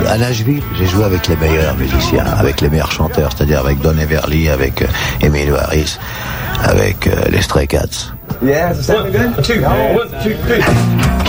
À Nashville, j'ai joué avec les meilleurs musiciens, avec les meilleurs chanteurs, c'est-à-dire avec Don Everly, avec Emilio Harris, avec les Stray Cats. Yeah, does that sound good? 1, 2, 3.